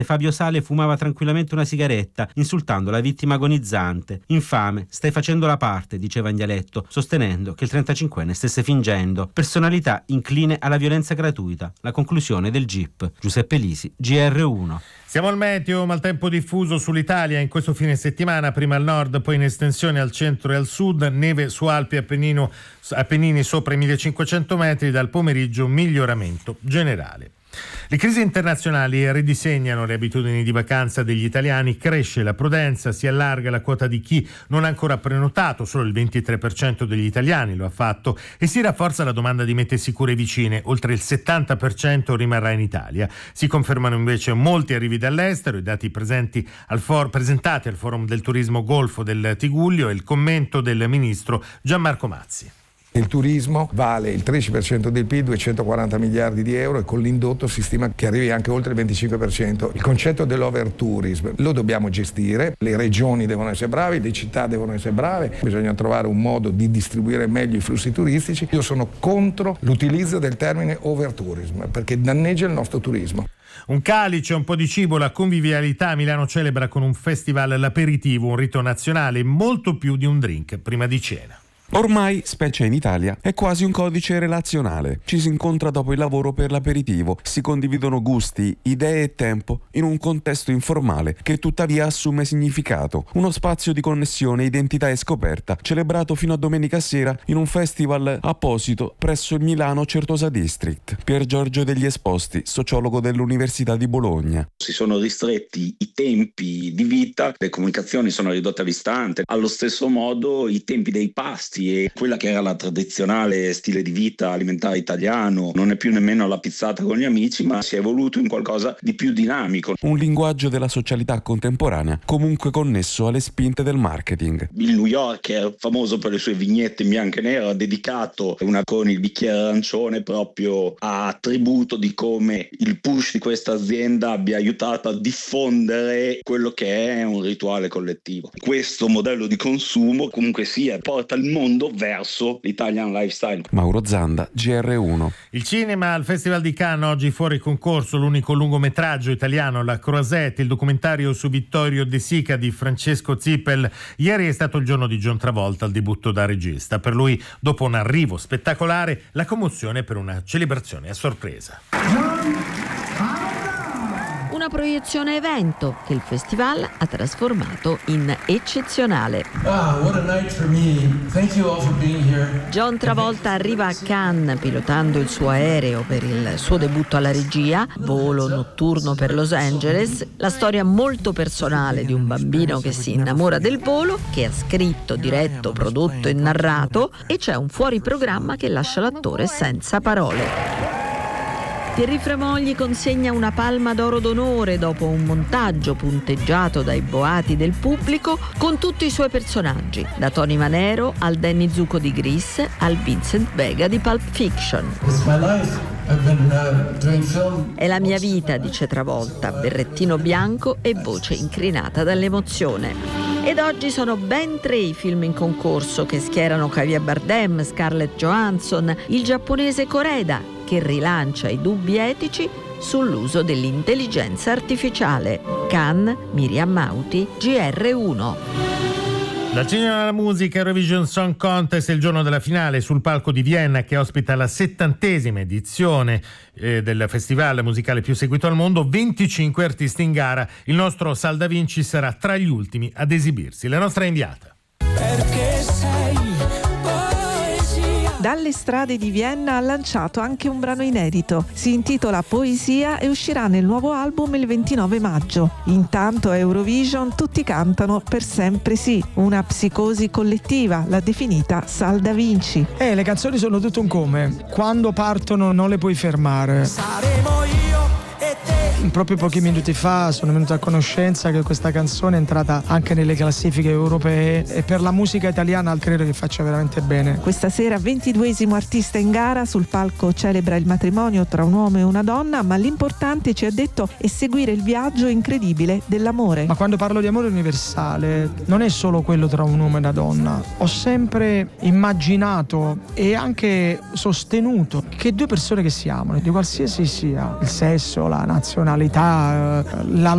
Fabio Sale fumava tranquillamente una sigaretta, insultando la vittima agonizzante. Infame, stai facendo la parte, diceva in dialetto, sostenendo che il 35enne stesse fingendo. Personalità incline alla violenza gratuita. La conclusione del GIP. Giuseppe Lisi, GR1. Siamo al meteo, maltempo diffuso sull'Italia in questo fine settimana, prima al nord, poi in estensione al centro e al sud, neve su Alpi e Appennini sopra i 1500 metri, dal pomeriggio miglioramento generale. Le crisi internazionali ridisegnano le abitudini di vacanza degli italiani, cresce la prudenza, si allarga la quota di chi non ha ancora prenotato, solo il 23% degli italiani lo ha fatto, e si rafforza la domanda di mete sicure vicine, oltre il 70% rimarrà in Italia. Si confermano invece molti arrivi dall'estero, i dati presentati al Forum del Turismo Golfo del Tigullio e il commento del ministro Gianmarco Mazzi. Il turismo vale il 13% del PIL, 240 miliardi di euro, e con l'indotto si stima che arrivi anche oltre il 25%. Il concetto dell'overtourism lo dobbiamo gestire, le regioni devono essere brave, le città devono essere brave, bisogna trovare un modo di distribuire meglio i flussi turistici. Io sono contro l'utilizzo del termine overtourism perché danneggia il nostro turismo. Un calice, un po' di cibo, la convivialità. Milano celebra con un festival l'aperitivo, un rito nazionale, molto più di un drink prima di cena. Ormai, specie in Italia, è quasi un codice relazionale. Ci si incontra dopo il lavoro per l'aperitivo, si condividono gusti, idee e tempo in un contesto informale che tuttavia assume significato. Uno spazio di connessione, identità e scoperta, celebrato fino a domenica sera in un festival apposito presso il Milano Certosa District. Pier Giorgio Degli Esposti, sociologo dell'Università di Bologna. Si sono ristretti i tempi di vita, le comunicazioni sono ridotte all'istante, allo stesso modo i tempi dei pasti e quella che era la tradizionale stile di vita alimentare italiano non è più nemmeno la pizzata con gli amici, ma si è evoluto in qualcosa di più dinamico. Un linguaggio della socialità contemporanea, comunque connesso alle spinte del marketing. Il New Yorker, famoso per le sue vignette in bianco e nero, ha dedicato una con il bicchiere arancione proprio a tributo di come il push di questa azienda abbia aiutato a diffondere quello che è un rituale collettivo. Questo modello di consumo comunque sia porta il mondo verso l'Italian lifestyle. Mauro Zanda, GR1. Il cinema al Festival di Cannes, oggi fuori concorso l'unico lungometraggio italiano, La Croisette, il documentario su Vittorio De Sica di Francesco Zippel. Ieri è stato il giorno di John Travolta al debutto da regista. Per lui, dopo un arrivo spettacolare, la commozione per una celebrazione a sorpresa. Una proiezione evento che il festival ha trasformato in eccezionale. John Travolta arriva a Cannes pilotando il suo aereo per il suo debutto alla regia, volo notturno per Los Angeles, la storia molto personale di un bambino che si innamora del volo, che ha scritto, diretto, prodotto e narrato, e c'è un fuoriprogramma che lascia l'attore senza parole. Thierry Fremont gli consegna una palma d'oro d'onore dopo un montaggio punteggiato dai boati del pubblico con tutti i suoi personaggi, da Tony Manero al Danny Zuko di Grease al Vincent Vega di Pulp Fiction. È la mia vita, dice Travolta, berrettino bianco e voce incrinata dall'emozione. Ed oggi sono ben 3 i film in concorso che schierano Javier Bardem, Scarlett Johansson, il giapponese Koreda, che rilancia i dubbi etici sull'uso dell'intelligenza artificiale. Cannes, Miriam Mauti, GR1. Dal cinema alla musica, Eurovision Song Contest è il giorno della finale sul palco di Vienna, che ospita la 70ª edizione del festival musicale più seguito al mondo. 25 artisti in gara. Il nostro Sal Da Vinci sarà tra gli ultimi ad esibirsi. La nostra inviata. Perché sei Dalle strade di Vienna ha lanciato anche un brano inedito. Si intitola Poesia e uscirà nel nuovo album il 29 maggio. Intanto a Eurovision tutti cantano Per sempre sì, una psicosi collettiva, l'ha definita Sal Da Vinci. Le canzoni sono tutto un come. Quando partono non le puoi fermare. saremo io e te. Proprio pochi minuti fa sono venuto a conoscenza che questa canzone è entrata anche nelle classifiche europee e per la musica italiana credo che faccia veramente bene. Questa sera 22esimo artista in gara, sul palco celebra il matrimonio tra un uomo e una donna, ma l'importante, ci ha detto, è seguire il viaggio incredibile dell'amore. Ma quando parlo di amore universale non è solo quello tra un uomo e una donna. Ho sempre immaginato e anche sostenuto che due persone che si amano, di qualsiasi sia il sesso, la nazionalità, la